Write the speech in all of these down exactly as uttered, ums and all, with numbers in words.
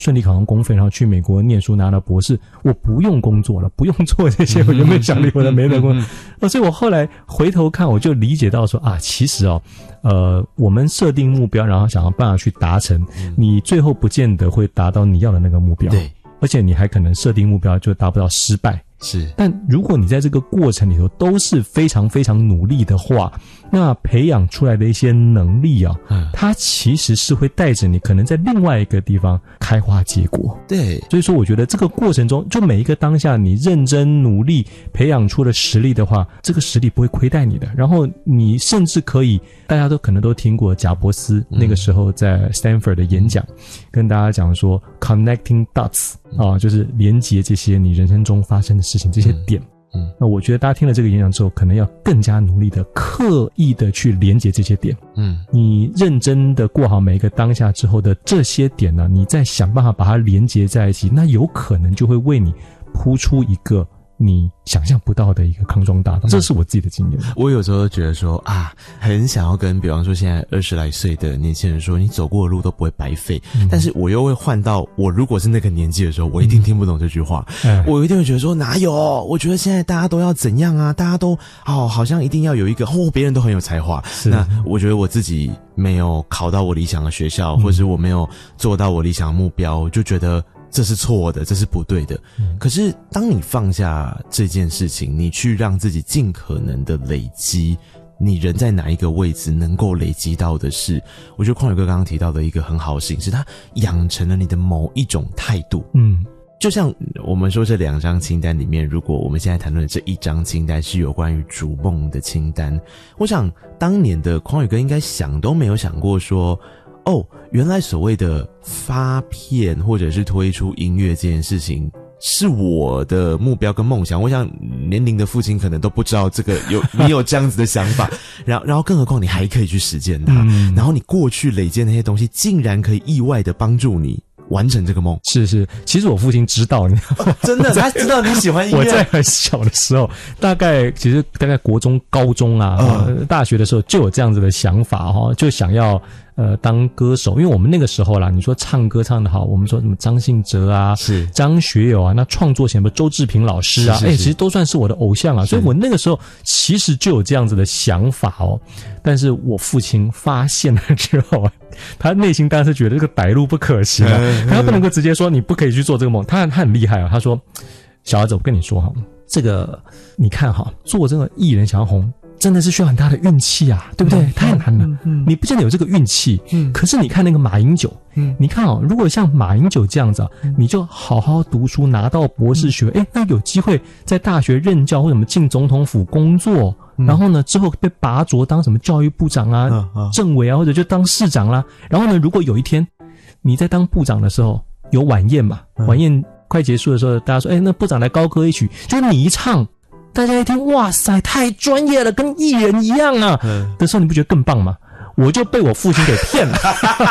顺利考上公费，然后去美国念书拿了博士，我不用工作了，不用做这些我原本想的我的没得工作。所以我后来回头看，我就理解到说啊，其实哦，呃，我们设定目标，然后想要办法去达成，你最后不见得会达到你要的那个目标，对，而且你还可能设定目标就达不到失败。是，但如果你在这个过程里头都是非常非常努力的话，那培养出来的一些能力啊，嗯，它其实是会带着你可能在另外一个地方开花结果。对，所以说我觉得这个过程中，就每一个当下你认真努力培养出了实力的话，这个实力不会亏待你的。然后你甚至可以，大家都可能都听过贾伯斯那个时候在 Stanford 的演讲，嗯，跟大家讲说 connecting dots 啊，就是连接这些你人生中发生的事情，这些点。嗯，那我觉得大家听了这个演讲之后，可能要更加努力的、刻意的去连接这些点。嗯，你认真的过好每一个当下之后的这些点呢，你再想办法把它连接在一起，那有可能就会为你铺出一个你想象不到的一个康庄大道，这是我自己的经验。 我有时候觉得说啊，很想要跟比方说现在二十来岁的年轻人说，你走过的路都不会白费，嗯，但是我又会换到我如果是那个年纪的时候，我一定听不懂这句话，嗯，我一定会觉得说哪有，我觉得现在大家都要怎样啊，大家都哦好像一定要有一个哦，别人都很有才华，那我觉得我自己没有考到我理想的学校，嗯，或者我没有做到我理想的目标，就觉得这是错的，这是不对的，嗯，可是当你放下这件事情，你去让自己尽可能的累积你人在哪一个位置能够累积到的是，我觉得邝宇哥刚刚提到的一个很好的事情，是他养成了你的某一种态度。嗯，就像我们说这两张清单里面，如果我们现在谈论的这一张清单是有关于逐梦的清单，我想当年的邝宇哥应该想都没有想过说，哦，原来所谓的发片或者是推出音乐这件事情是我的目标跟梦想。我想年龄的父亲可能都不知道这个有你有这样子的想法，然后然后更何况你还可以去实践它，嗯，然后你过去累积那些东西竟然可以意外的帮助你完成这个梦。 是是，其实我父亲知道，你知道吗？ 真的，他知道你喜欢音乐。 我在很小的时候，大概其实大概国中、高中啊、呃、大学的时候就有这样子的想法哈，就想要呃当歌手。因为我们那个时候啦，你说唱歌唱得好，我们说什么张信哲啊、是张学友啊，那创作前面周志平老师啊，哎，其实都算是我的偶像啊。所以我那个时候其实就有这样子的想法哦。但是我父亲发现了之后啊，他内心当然是觉得这个歹路不可行啊，他不能够直接说你不可以去做这个梦。他他很厉害啊，他说小儿子，我跟你说哈，这个你看哈，做这个艺人想要红，真的是需要很大的运气啊，对不对？嗯，太难了，嗯，你不见得有这个运气，嗯，可是你看那个马英九，嗯，你看哦，如果像马英九这样子啊，嗯，你就好好读书，拿到博士学位，哎，那有机会在大学任教或者什么进总统府工作，嗯，然后呢，之后被拔擢当什么教育部长啊、嗯嗯、政委啊，或者就当市长啦。然后呢，如果有一天你在当部长的时候有晚宴嘛，嗯，晚宴快结束的时候，大家说，哎，那部长来高歌一曲，就是你一唱。大家一听，哇塞，太专业了，跟艺人一样啊！嗯，的时候你不觉得更棒吗？我就被我父亲给骗了。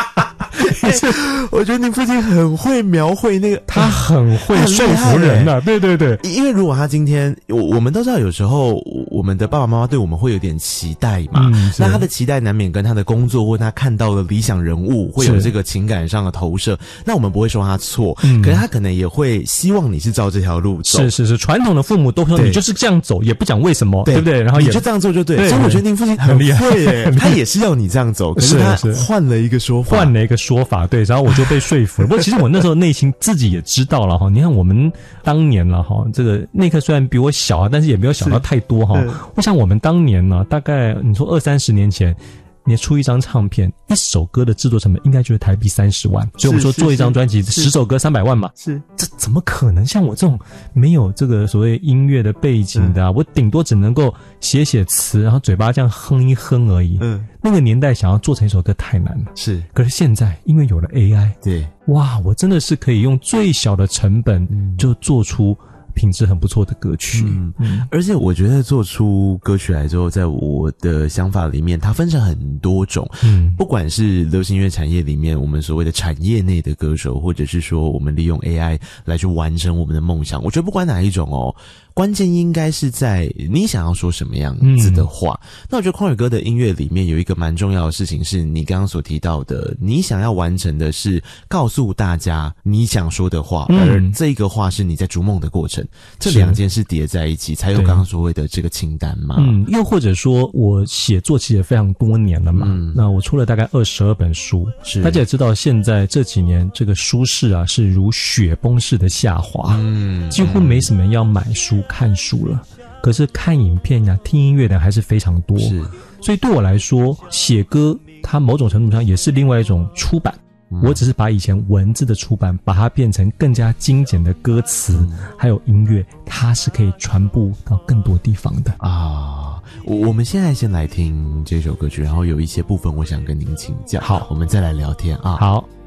我觉得你父亲很会描绘那个， 他很会说服人啊，对对对。 因为如果他今天，我我们都知道，有时候我们的爸爸妈妈对我们会有点期待嘛，嗯，那他的期待难免跟他的工作或他看到的理想人物会有这个情感上的投射。那我们不会说他错，嗯，可是他可能也会希望你是照这条路走。 是是是，传统的父母都说你就是这样走，也不讲为什么， 对, 对不对？然后也你就这样做就对。所以我觉得您父亲很厉害耶，他也是要你这样走，可是他换了一个说法， 换了一个说法，对，然后我就被说服了。不过其实我那时候内心自己也知道了哈，你看我们当年了哈，这个那刻虽然比我小啊，但是也没有小到太多哈。我想我们当年呢，大概你说二三十年前。你出一张唱片，一首歌的制作成本应该就是台币三十万，所以我们说做一张专辑十首歌三百万嘛，是这怎么可能？像我这种没有这个所谓音乐的背景的，啊，嗯，我顶多只能够写写词，然后嘴巴这样哼一哼而已。嗯，那个年代想要做成一首歌太难了，是。可是现在因为有了 A I， 对，哇，我真的是可以用最小的成本就做出品质很不错的歌曲。 嗯嗯，而且我觉得做出歌曲来之后，在我的想法里面，它分成很多种。嗯，不管是流行音乐产业里面我们所谓的产业内的歌手，或者是说我们利用 A I 来去完成我们的梦想，我觉得不管哪一种哦， 关键应该是在你想要说什么样子的话。嗯、那我觉得匡宇哥的音乐里面有一个蛮重要的事情，是你刚刚所提到的，你想要完成的是告诉大家你想说的话，嗯、而这个话是你在逐梦的过程，这两件事叠在一起，才有刚刚所谓的这个清单嘛。 嗯，又或者说我写作其实也非常多年了嘛，嗯、那我出了大概二十二本书，是大家也知道，现在这几年这个书市啊是如雪崩式的下滑，嗯，几乎没什么人要买书看书了。可是看影片呀、啊、听音乐的还是非常多，是。所以对我来说，写歌它某种程度上也是另外一种出版。嗯、我只是把以前文字的出版，把它变成更加精简的歌词，嗯、还有音乐，它是可以传播到更多地方的啊。我我们现在先来听这首歌曲，然后有一些部分我想跟您请教。 好， 我们再来聊天啊。 好。